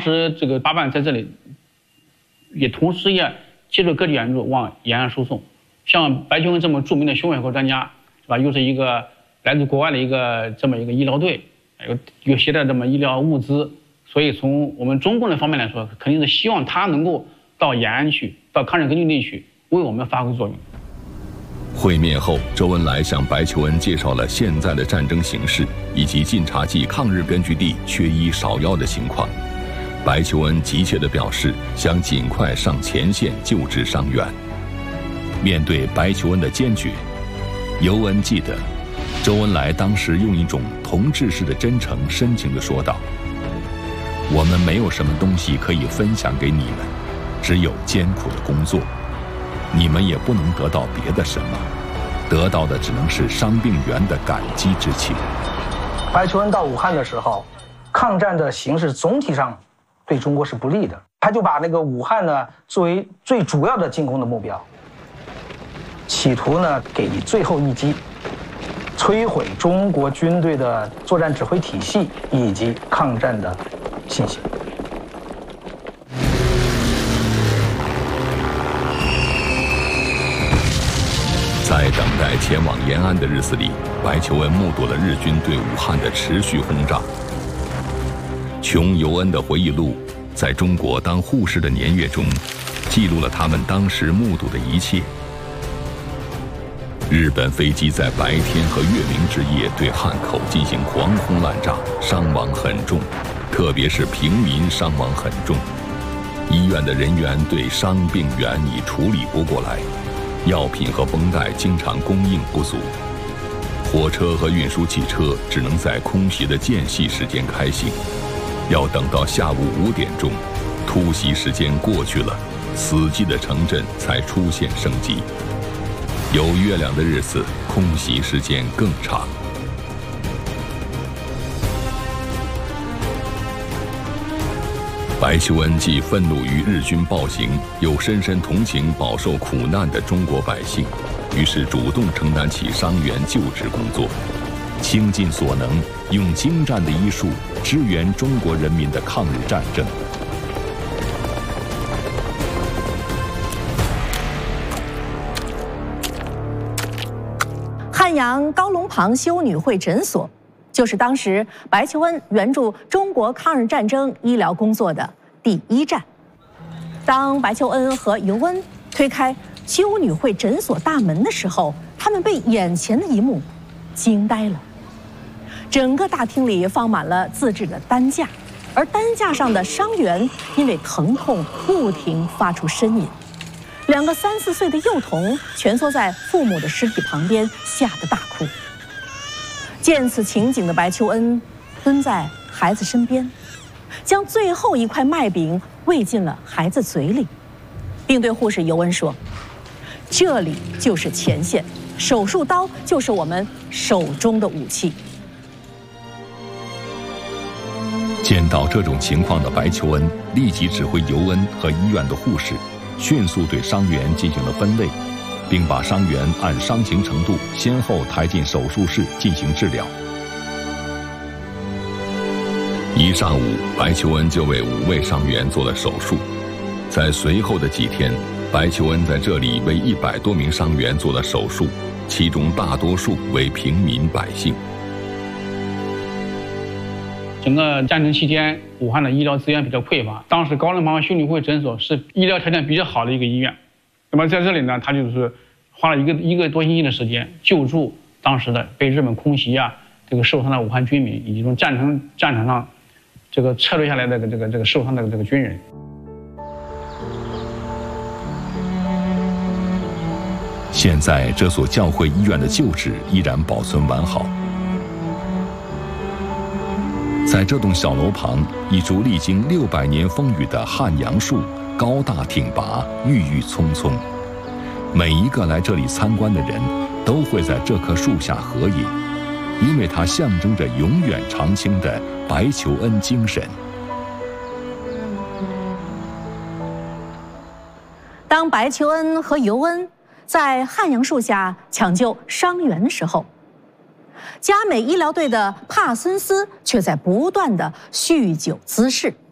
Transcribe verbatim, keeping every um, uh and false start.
时这个八办在这里，也同时也接受各地援助往延安输送。像白求恩这么著名的胸外科专家，是吧？又是一个来自国外的一个这么一个医疗队，有有携带这么医疗物资，所以从我们中共的方面来说，肯定是希望他能够到延安去，到抗战根据地去，为我们发挥作用。 会面后，周恩来向白求恩介绍了现在的战争形势以及晋察冀抗日根据地缺医少药的情况。白求恩急切地表示想尽快上前线救治伤员。面对白求恩的坚决，尤恩记得，周恩来当时用一种同志式的真诚深情地说道：“我们没有什么东西可以分享给你们，只有艰苦的工作。你们也不能得到别的什么，得到的只能是伤病员的感激之情。” 白求恩到武汉的时候，抗战的形势总体上对中国是不利的，他就把那个武汉呢作为最主要的进攻的目标，企图呢给予最后一击，摧毁中国军队的作战指挥体系以及抗战的信心。 在等待前往延安的日子里，白求恩目睹了日军对武汉的持续轰炸。琼尤恩的回忆录在中国当护士的年月中，记录了他们当时目睹的一切。日本飞机在白天和月明之夜对汉口进行狂轰滥炸，伤亡很重，特别是平民伤亡很重。医院的人员对伤病员已处理不过来，药品和绷带经常供应不足，火车和运输汽车只能在空袭的间隙时间开行，要等到下午五点钟，突袭时间过去了，死寂的城镇才出现生机。有月亮的日子，空袭时间更长。白求恩既愤怒于日军暴行，又深深同情饱受苦难的中国百姓，于是主动承担起伤员救治工作，倾尽所能，用精湛的医术支援中国人民的抗日战争。 汉阳高龙旁修女会诊所，就是当时白求恩援助中国抗日战争医疗工作的第一站。当白求恩和尤恩推开修女会诊所大门的时候，他们被眼前的一幕惊呆了。整个大厅里放满了自制的担架，而担架上的伤员因为疼痛不停发出呻吟。两个三四岁的幼童蜷缩在父母的尸体旁边，吓得大哭。见此情景的白求恩蹲在孩子身边，将最后一块麦饼喂进了孩子嘴里，并对护士尤恩说：“这里就是前线，手术刀就是我们手中的武器。” 见到这种情况的白求恩立即指挥尤恩和医院的护士迅速对伤员进行了分类，并把伤员按伤情程度先后抬进手术室进行治疗。一上午，白求恩就为五位伤员做了手术。在随后的几天，白求恩在这里为一百多名伤员做了手术，其中大多数为平民百姓。 整个战争期间，武汉的医疗资源比较匮乏，当时高龙旁修女会诊所是医疗条件比较好的一个医院。那么在这里呢，他就是花了一个一个多星期的时间，救助当时的被日本空袭啊这个受伤的武汉军民，以及从战场战场上这个撤退下来的这个这个受伤的这个军人。 现在这所教会医院的旧址依然保存完好。在这栋小楼旁，一株历经六百年风雨的汉阳树，高大挺拔，郁郁葱葱。每一个来这里参观的人，都会在这棵树下合影，因为它象征着永远长青的白求恩精神。 当白求恩和尤恩在汉阳树下抢救伤员的时候，嘉美医疗队的帕森斯却在不断的酗酒滋事。